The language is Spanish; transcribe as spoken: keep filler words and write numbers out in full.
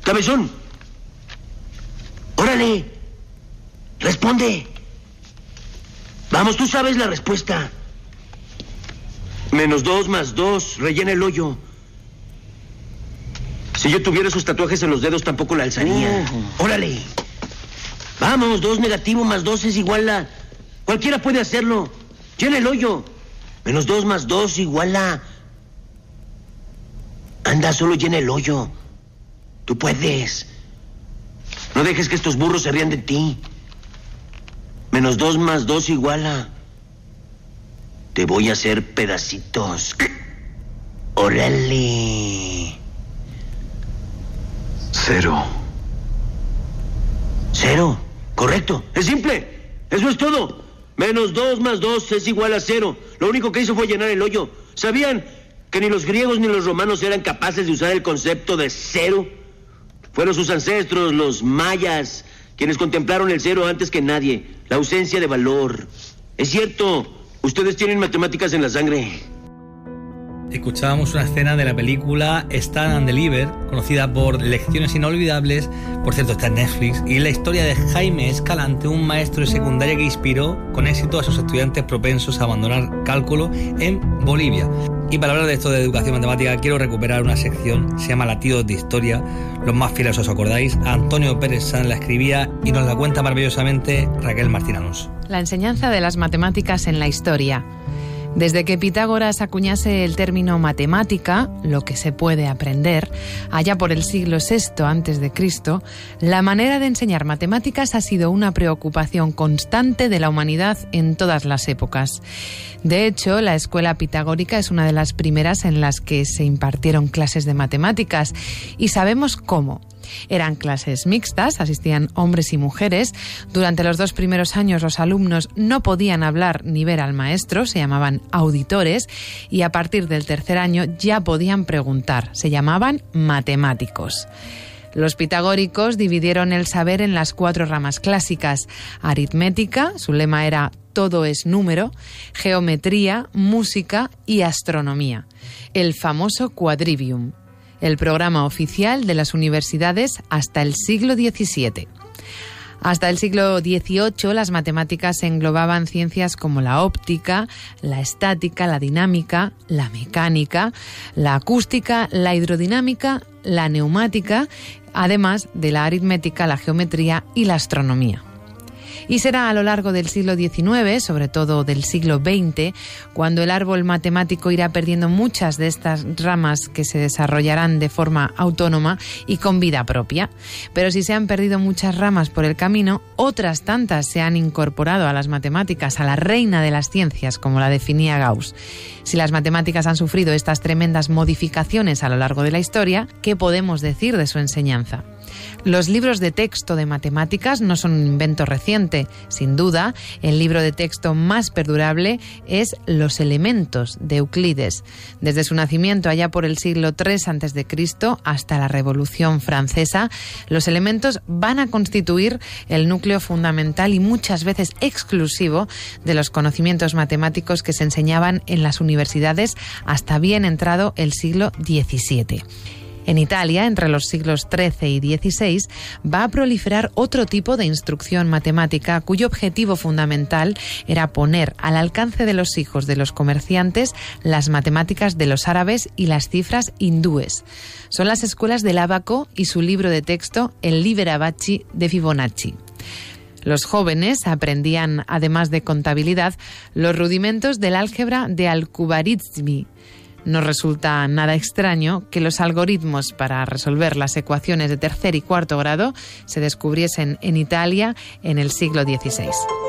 Cabezón. Órale. Responde. Vamos, tú sabes la respuesta. Menos dos más dos, rellena el hoyo. Si yo tuviera esos tatuajes en los dedos, tampoco la alzaría. Uh. Órale. Vamos, dos negativo más dos es igual a... Cualquiera puede hacerlo. Llena el hoyo. Menos dos más dos igual a... Anda, solo llena el hoyo. Tú puedes. No dejes que estos burros se rían de ti. Menos dos más dos igual a... Te voy a hacer pedacitos. Órale. Cero. Cero. Correcto. Es simple. Eso es todo. Menos dos más dos es igual a cero. Lo único que hizo fue llenar el hoyo. ¿Sabían que ni los griegos ni los romanos eran capaces de usar el concepto de cero? Fueron sus ancestros, los mayas, quienes contemplaron el cero antes que nadie. La ausencia de valor. Es cierto, ustedes tienen matemáticas en la sangre. Escuchábamos una escena de la película Stand and Deliver, conocida por Lecciones Inolvidables, por cierto está en Netflix, y es la historia de Jaime Escalante, un maestro de secundaria que inspiró con éxito a sus estudiantes propensos a abandonar cálculo en Bolivia. Y para hablar de esto de educación matemática, quiero recuperar una sección, se llama Latidos de Historia, los más fieles os acordáis, Antonio Pérez Sanz la escribía y nos la cuenta maravillosamente Raquel Martín Alonso. La enseñanza de las matemáticas en la historia. Desde que Pitágoras acuñase el término matemática, lo que se puede aprender, allá por el siglo sexto antes de Cristo, la manera de enseñar matemáticas ha sido una preocupación constante de la humanidad en todas las épocas. De hecho, la escuela pitagórica es una de las primeras en las que se impartieron clases de matemáticas, y sabemos cómo. Eran clases mixtas, asistían hombres y mujeres. Durante los dos primeros años los alumnos no podían hablar ni ver al maestro, se llamaban auditores, y a partir del tercer año ya podían preguntar, se llamaban matemáticos. Los pitagóricos dividieron el saber en las cuatro ramas clásicas: aritmética, su lema era todo es número, geometría, música y astronomía, el famoso quadrivium, el programa oficial de las universidades hasta el siglo diecisiete. Hasta el siglo dieciocho las matemáticas englobaban ciencias como la óptica, la estática, la dinámica, la mecánica, la acústica, la hidrodinámica, la neumática, además de la aritmética, la geometría y la astronomía. Y será a lo largo del siglo diecinueve, sobre todo del siglo veinte, cuando el árbol matemático irá perdiendo muchas de estas ramas que se desarrollarán de forma autónoma y con vida propia. Pero si se han perdido muchas ramas por el camino, otras tantas se han incorporado a las matemáticas, a la reina de las ciencias, como la definía Gauss. Si las matemáticas han sufrido estas tremendas modificaciones a lo largo de la historia, ¿qué podemos decir de su enseñanza? Los libros de texto de matemáticas no son un invento reciente. Sin duda, el libro de texto más perdurable es Los Elementos, de Euclides. Desde su nacimiento allá por el siglo tres antes de Cristo hasta la Revolución Francesa, los elementos van a constituir el núcleo fundamental y muchas veces exclusivo de los conocimientos matemáticos que se enseñaban en las universidades hasta bien entrado el siglo diecisiete. En Italia, entre los siglos trece y dieciséis, va a proliferar otro tipo de instrucción matemática cuyo objetivo fundamental era poner al alcance de los hijos de los comerciantes las matemáticas de los árabes y las cifras hindúes. Son las escuelas del ábaco y su libro de texto, el Liber Abaci de Fibonacci. Los jóvenes aprendían, además de contabilidad, los rudimentos del álgebra de Al-Khwarizmi. No resulta nada extraño que los algoritmos para resolver las ecuaciones de tercer y cuarto grado se descubriesen en Italia en el siglo dieciséis.